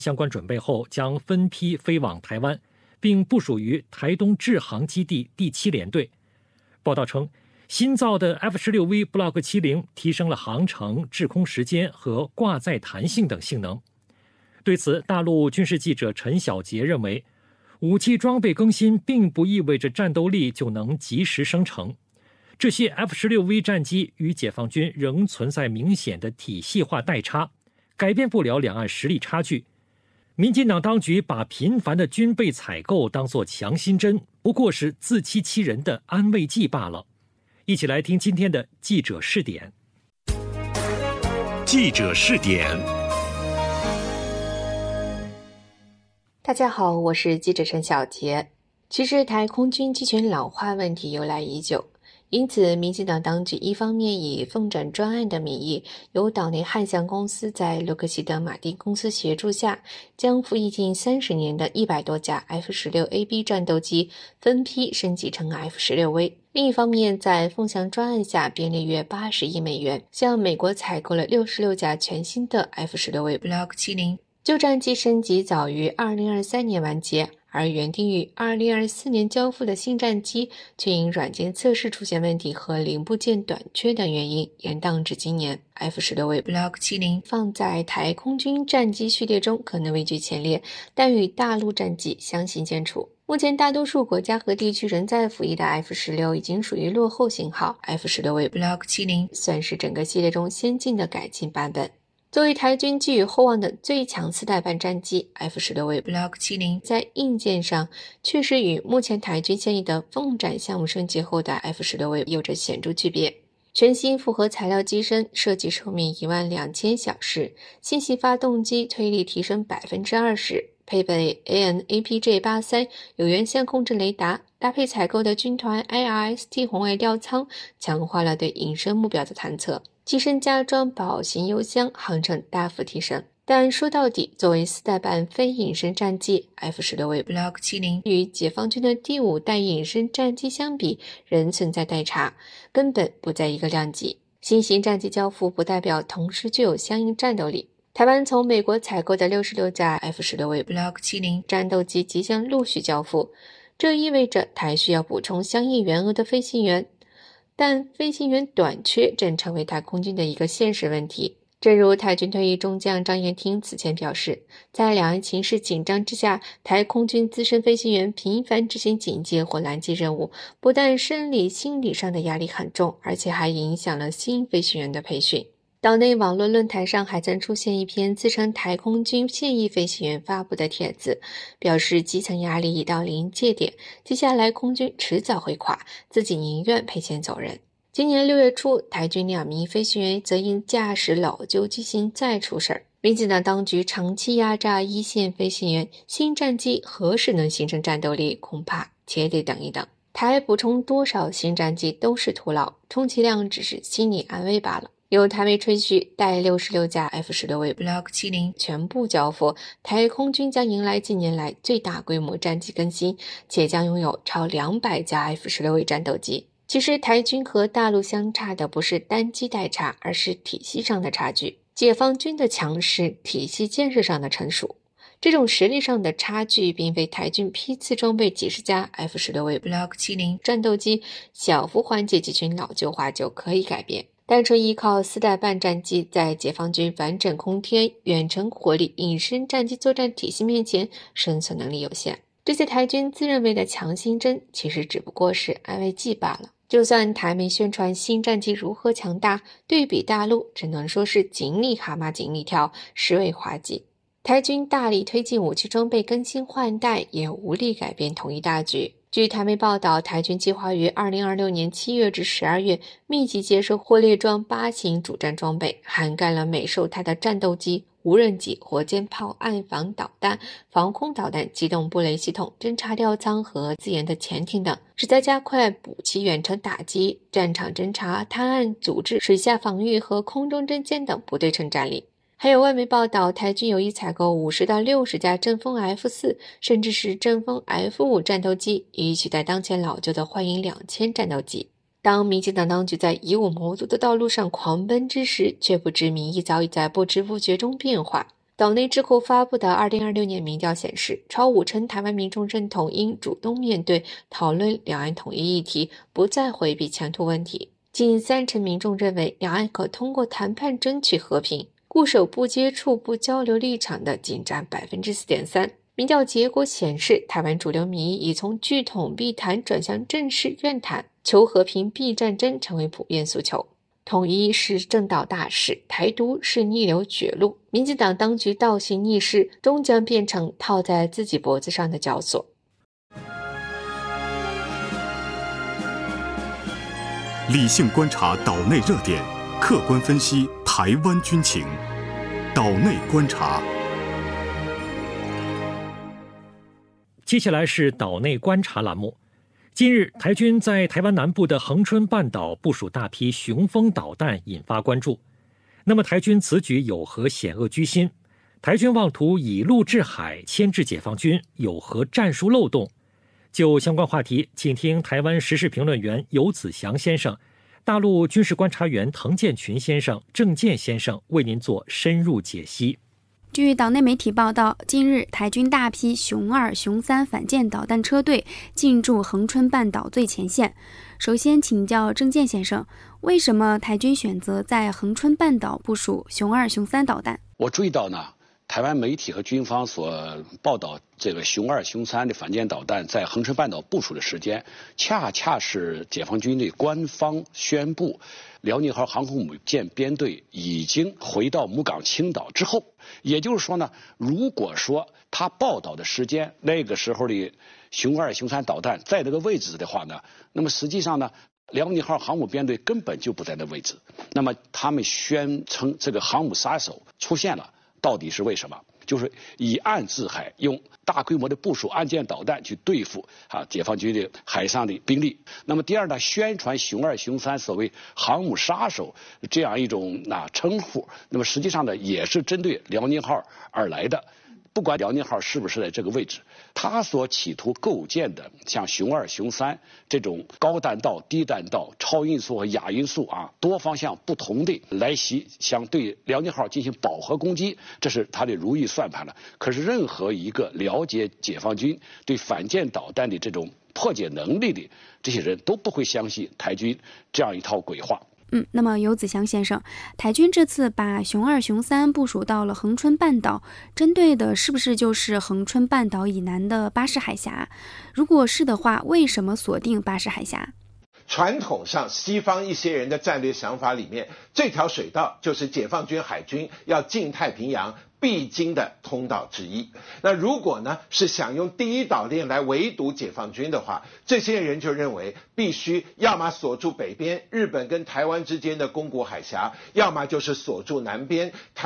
相关准备后将分批飞往台湾，并部署于台东制航基地第7联队。报道称，新造的 F-16V Block 70提升了航程、滞空时间和挂载弹性等性能。对此，大陆军事记者陈小杰认为，武器装备更新并不意味着战斗力就能及时生成。这些 F-16V 战机与解放军仍存在明显的体系化代差，改变不了两岸实力差距。民进党当局把频繁的军备采购当作强心针，不过是自欺欺人的安慰剂罢了。一起来听今天的记者视点。 记者视点。 大家好，我是记者陈小杰。其实台空军机群老化问题由来已久，因此民进党当局一方面以凤展专案的名义，由岛内汉翔公司在洛克希德马丁公司协助下，将服役近30年的100多架 F-16AB 战斗机分批升级成 F-16V。另一方面，在凤翔专案下编列约80亿美元，向美国采购了66架全新的 F-16V Block 70。旧战机升级早于2023年完结，而原定于2024年交付的新战机却因软件测试出现问题和零部件短缺等原因延宕至今年。F-16V Block 70放在台空军战机序列中可能位居前列，但与大陆战机相形见绌。目前大多数国家和地区仍在服役的 F-16已经属于落后型号， F-16V Block 70算是整个系列中先进的改进版本。作为台军寄予厚望的最强4代半战机 F-16V Block 70，在硬件上确实与目前台军现役的凤展项目升级后的 F-16V 有着显著区别。全新复合材料机身，设计寿命12000小时，新型发动机推力提升 20%， 配备 AN/APJ83 有源相控阵雷达，搭配采购的军团 IRST 红外吊舱，强化了对隐身目标的探测。机身加装保型油箱，航程大幅提升。但说到底，作为4代半非隐身战机 F-16V Block 70与解放军的第5代隐身战机相比，仍存在代差，根本不在一个量级。新型战机交付不代表同时具有相应战斗力。台湾从美国采购的66架 F-16V Block 70战斗机即将陆续交付，这意味着台需要补充相应员额的飞行员。但飞行员短缺正成为台空军的一个现实问题。正如台军退役中将张延廷此前表示，在两岸情势紧张之下，台空军资深飞行员频繁执行警戒或拦截任务，不但生理心理上的压力很重，而且还影响了新飞行员的培训。岛内网络论坛上还曾出现一篇自称台空军现役飞行员发布的帖子，表示基层压力已到临界点，接下来空军迟早会垮，自己宁愿赔钱走人。今年6月初，台军2名飞行员则因驾驶老旧机型再出事儿。民进党当局长期压榨一线飞行员，新战机何时能形成战斗力，恐怕且得等一等。台补充多少新战机都是徒劳，充其量只是心理安慰罢了。有台媒吹嘘，待66架 F-16V Block 70全部交付，台空军将迎来近年来最大规模战机更新，且将拥有超200架 F-16V 战斗机。其实台军和大陆相差的不是单机代差，而是体系上的差距。解放军的强势，体系建设上的成熟。这种实力上的差距并非台军批次装备几十架 F-16V Block 70战斗机小幅缓解机群老旧化就可以改变。单纯依靠4代半战机在解放军完整空天、远程火力、隐身战机作战体系面前生存能力有限。这些台军自认为的强心针，其实只不过是安慰剂罢了。就算台媒宣传新战机如何强大，对比大陆只能说是井里蛤蟆井里跳，实为滑稽。台军大力推进武器装备更新换代，也无力改变统一大局。据台媒报道，台军计划于2026年7月至12月密集接收或列装8型主战装备，涵盖了美售台的战斗机、无人机、火箭炮、岸防导弹、防空导弹、机动布雷系统、侦察吊舱和自研的潜艇等，旨在加快补齐远程打击、战场侦察、探案、组织、水下防御和空中侦歼等不对称战力。还有外媒报道，台军有意采购50到60架阵风 F4， 甚至是阵风 F5 战斗机，以取代当前老旧的幻影2000战斗机。当民进党当局在以武谋独的道路上狂奔之时，却不知民意早已在不知不觉中变化。 岛内之后发布的2026年民调显示，超50%台湾民众认同应主动面对讨论两岸统一议题，不再回避前途问题。近30%民众认为两岸可通过谈判争取和平，固守不接触、不交流立场的仅占 4.3%。民调结果显示，台湾主流民意已从拒统避谈转向正视愿谈，求和平避战争成为普遍诉求。统一是正道大事，台独是逆流绝路。民进党当局倒行逆施，终将变成套在自己脖子上的绞索。 理性观察岛内热点，客观分析台湾军情。岛内观察。 接下来是岛内观察栏目。近日，台军在台湾南部的恒春半岛部署大批雄风导弹，引发关注。那么，台军此举有何险恶居心？台军妄图以陆制海牵制解放军，有何战术漏洞？就相关话题，请听台湾时事评论员游子祥先生、大陆军事观察员滕建群先生、郑健先生为您做深入解析。 据岛内媒体报道，近日台军大批雄2、雄3反舰导弹车队进驻恒春半岛最前线。首先请教郑健先生，为什么台军选择在恒春半岛部署雄2、雄3导弹？ 我注意到呢，台湾媒体和军方所报道这个雄2、雄3的反舰导弹在恒春半岛部署的时间，恰恰是解放军的官方宣布辽宁号航空母舰编队已经回到母港青岛之后。也就是说呢，如果说他报道的时间那个时候的雄2、雄3导弹在这个位置的话呢，那么实际上呢，辽宁号航母编队根本就不在那位置。那么他们宣称这个航母杀手出现了，到底是为什么？就是以岸制海，用大规模的部署岸舰导弹去对付解放军的海上的兵力。那么第二呢，宣传雄2、雄3所谓航母杀手这样一种称呼，那么实际上呢，也是针对辽宁号而来的。不管辽宁号是不是在这个位置，他所企图构建的像雄2、雄3这种高弹道、低弹道、超音速和亚音速多方向不同的来袭，想对辽宁号进行饱和攻击，这是他的如意算盘了。可是任何一个了解解放军对反舰导弹的这种破解能力的这些人都不会相信台军这样一套鬼话。 那么游子祥先生，台军这次把雄2、雄3部署到了恒春半岛，针对的是不是就是恒春半岛以南的巴士海峡？如果是的话，为什么锁定巴士海峡？ 传统上西方一些人的战略想法里面，这条水道就是解放军海军要进太平洋必经的通道之一。那如果呢是想用第一岛链来围堵解放军的话，这些人就认为必须要么锁住北边日本跟台湾之间的宫古海峡，要么就是锁住南边